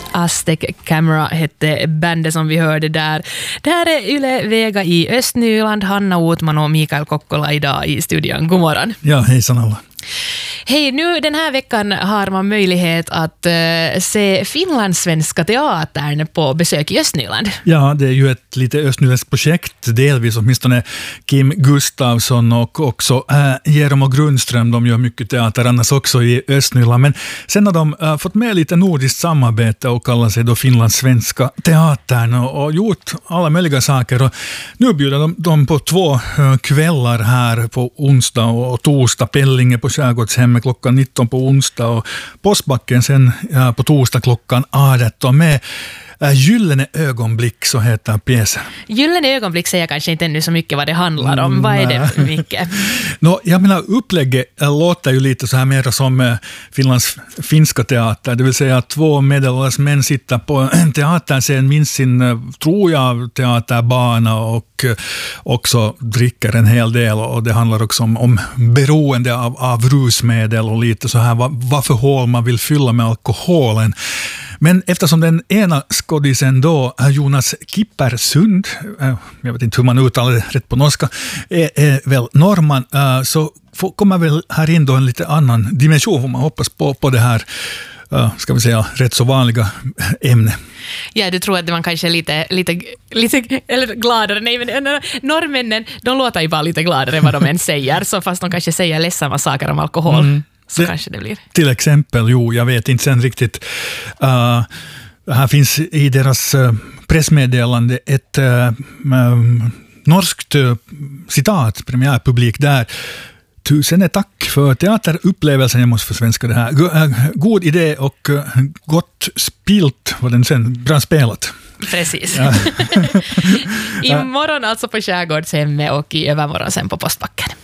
Aztec Camera hette bandet som vi hörde där. Det här är Yle Vega i Östnyland. Hanna Otman och Mikael Kokkola idag i studion. God morgon. Ja, hejsan alla. Hej, nu den här veckan har man möjlighet att se finlandssvenska teatern på besök i Östnyland. Ja, det är ju ett lite östnyländskt projekt, delvis åtminstone Kim Gustafsson och också Jermo Grundström. De gör mycket teater annars också i Östnyland. Men sen har de fått med lite nordiskt samarbete och kallar sig då finlandssvenska teatern och gjort alla möjliga saker. Och nu bjuder de på 2 kvällar här på onsdag och torsdag. Pellinge på Skärgårdshemmet klockan 19 på onsdag och Postbacken sen på torsdag klockan 18 med Gyllene ögonblick, så heter pjäsen. Gyllene ögonblick säger kanske inte ännu så mycket vad det handlar om. Vad är det, Micke? Jag menar, upplägget låter ju lite så här mer som Finlands finska teater. Det vill säga att 2 medelålders män sitter på en teaterscen, minns sin, tror jag, teaterbana och också dricker en hel del. Och det handlar också om beroende av rusmedel och lite så här vad för hål man vill fylla med alkoholen. Men eftersom den ena skådisen då, Jonas Kippersund, jag vet inte hur man uttalar det rätt på norska, är väl norrman, så kommer väl här in då en lite annan dimension, om man hoppas på det här, ska vi säga, rätt så vanliga ämne. Ja, du tror att man kanske är lite eller gladare. Nej, men norrmännen, de låter ju bara lite gladare än vad de än säger, så fast de kanske säger ledsamma saker om alkohol. Så kanske det blir. Till exempel, jag vet inte sen riktigt. Här finns i deras pressmeddelande ett norskt citat, premiärpublik där. Tusen tack för teaterupplevelsen, jag måste försvenska det här. God idé och gott spilt var den sen, bra spelat. Precis. Ja. Imorgon alltså på Skärgårdshemmet och i övermorgon sen på Postbacken.